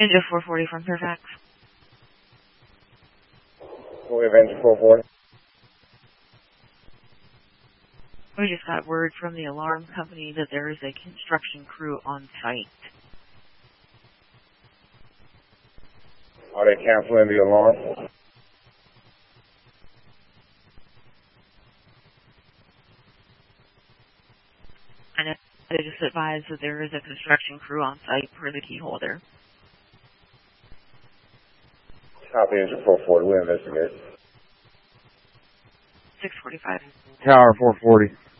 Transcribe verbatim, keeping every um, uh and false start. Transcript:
Engine four forty from Fairfax. We have engine four forty. We just got word from the alarm company that there is a construction crew on site. Are they canceling the alarm? I know they just advised that there is a construction crew on site for the key holder. Copy engine four forty, we investigate. six forty-five. Tower four forty.